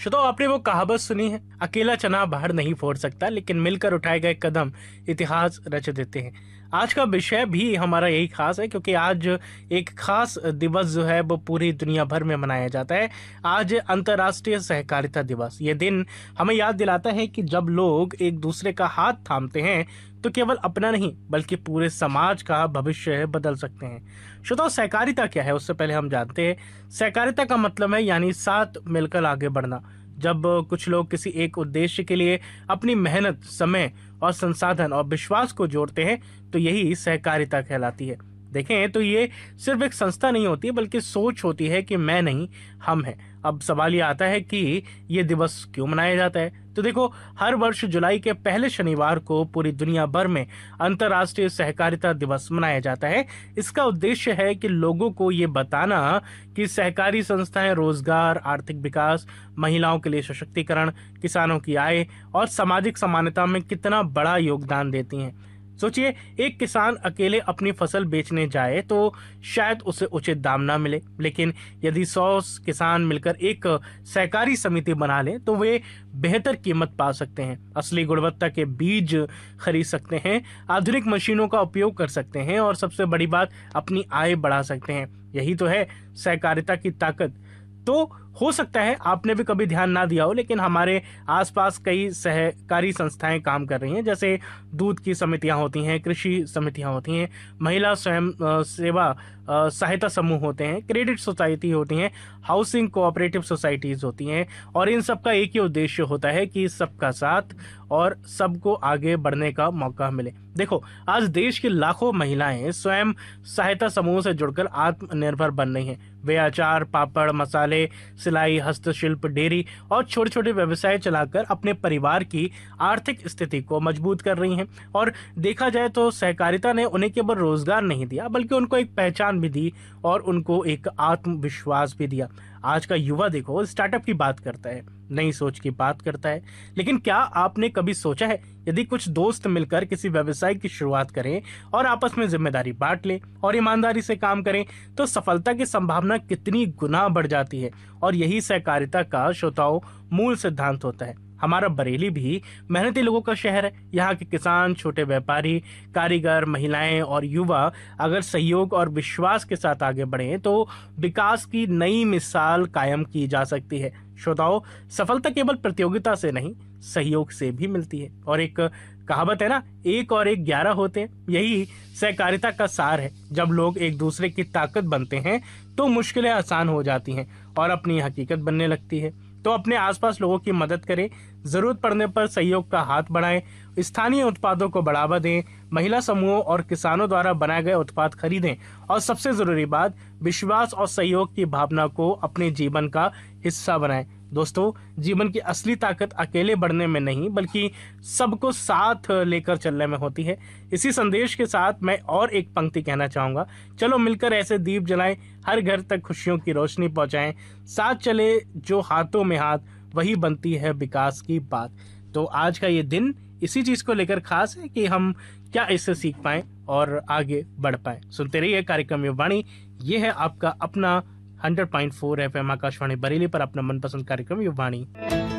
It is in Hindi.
श्रोताओ, आपने वो कहावत सुनी है, अकेला चना बाहर नहीं फोड़ सकता, लेकिन मिलकर उठाए गए कदम इतिहास रच देते हैं। आज का विषय भी हमारा यही खास है, क्योंकि आज एक खास दिवस जो है वो पूरी दुनिया भर में मनाया जाता है। आज अंतर्राष्ट्रीय सहकारिता दिवस। ये दिन हमें याद दिलाता है कि जब लोग एक दूसरे का हाथ थामते हैं तो केवल अपना नहीं बल्कि पूरे समाज का भविष्य बदल सकते हैं। श्रोताओ, सहकारिता क्या है उससे पहले हम जानते हैं। सहकारिता का मतलब है यानी साथ मिलकर आगे बढ़ना। जब कुछ लोग किसी एक उद्देश्य के लिए अपनी मेहनत, समय और संसाधन और विश्वास को जोड़ते हैं तो यही सहकारिता कहलाती है। देखें तो ये सिर्फ एक संस्था नहीं होती बल्कि सोच होती है कि मैं नहीं, हम हैं। अब सवाल ये आता है कि ये दिवस क्यों मनाया जाता है। तो देखो, हर वर्ष जुलाई के पहले शनिवार को पूरी दुनिया भर में अंतर्राष्ट्रीय सहकारिता दिवस मनाया जाता है। इसका उद्देश्य है कि लोगों को ये बताना कि सहकारी संस्थाएं रोजगार, आर्थिक विकास, महिलाओं के लिए सशक्तिकरण, किसानों की आय और सामाजिक समानता में कितना बड़ा योगदान देती हैं। सोचिए, एक किसान अकेले अपनी फसल बेचने जाए तो शायद उसे उचित दाम ना मिले, लेकिन यदि 100 किसान मिलकर एक सहकारी समिति बना लें तो वे बेहतर कीमत पा सकते हैं, असली गुणवत्ता के बीज खरीद सकते हैं, आधुनिक मशीनों का उपयोग कर सकते हैं और सबसे बड़ी बात, अपनी आय बढ़ा सकते हैं। यही तो है सहकारिता की ताकत। तो हो सकता है आपने भी कभी ध्यान ना दिया हो, लेकिन हमारे आसपास कई सहकारी संस्थाएं काम कर रही हैं। जैसे दूध की समितियां होती हैं, कृषि समितियां होती हैं, महिला स्वयं सेवा सहायता समूह होते हैं, क्रेडिट सोसाइटी होती हैं, हाउसिंग कोऑपरेटिव सोसाइटीज होती हैं। और इन सब का एक ही उद्देश्य होता है कि सबका साथ और सबको आगे बढ़ने का मौका मिले। देखो, आज देश की लाखों महिलाएं स्वयं सहायता समूह से जुड़कर आत्मनिर्भर बन रही हैं। वे अचार, पापड़, मसाले, सिलाई, हस्तशिल्प, डेयरी और छोटे छोटे व्यवसाय चलाकर अपने परिवार की आर्थिक स्थिति को मजबूत कर रही हैं। और देखा जाए तो सहकारिता ने उन्हें केवल रोजगार नहीं दिया बल्कि उनको एक पहचान भी दी और उनको एक आत्मविश्वास भी दिया। आज का युवा देखो, स्टार्टअप की बात करता है, नई सोच की बात करता है, लेकिन क्या आपने कभी सोचा है यदि कुछ दोस्त मिलकर किसी व्यवसाय की शुरुआत करें और आपस में जिम्मेदारी बांट लें और ईमानदारी से काम करें तो सफलता की संभावना कितनी गुना बढ़ जाती है। और यही सहकारिता का, श्रोताओं, मूल सिद्धांत होता है। हमारा बरेली भी मेहनती लोगों का शहर है। यहाँ के किसान, छोटे व्यापारी, कारीगर, महिलाएं और युवा अगर सहयोग और विश्वास के साथ आगे बढ़े तो विकास की नई मिसाल कायम की जा सकती है। श्रोताओं, सफलता केवल प्रतियोगिता से नहीं, सहयोग से भी मिलती है। और एक कहावत है ना, 1 और 1 11 होते हैं। यही सहकारिता का सार है। जब लोग एक दूसरे की ताकत बनते हैं तो मुश्किलें आसान हो जाती हैं और अपनी हकीकत बनने लगती है। तो अपने आसपास लोगों की मदद करें, जरूरत पड़ने पर सहयोग का हाथ बढ़ाएं, स्थानीय उत्पादों को बढ़ावा दें, महिला समूहों और किसानों द्वारा बनाए गए उत्पाद खरीदें और सबसे जरूरी बात, विश्वास और सहयोग की भावना को अपने जीवन का हिस्सा बनाएं। दोस्तों, जीवन की असली ताकत अकेले बढ़ने में नहीं बल्कि सबको साथ लेकर चलने में होती है। इसी संदेश के साथ मैं और एक पंक्ति कहना चाहूंगा, चलो मिलकर ऐसे दीप जलाएं, हर घर तक खुशियों की रोशनी पहुंचाएं, साथ चले जो हाथों में हाथ, वही बनती है विकास की बात। तो आज का ये दिन इसी चीज को लेकर खास है कि हम क्या इससे सीख पाएं और आगे बढ़ पाएं। सुनते रहिए कार्यक्रम युवाणी। ये है आपका अपना 100.4 FM आकाशवाणी बरेली पर अपना मनपसंद कार्यक्रम युवाणी।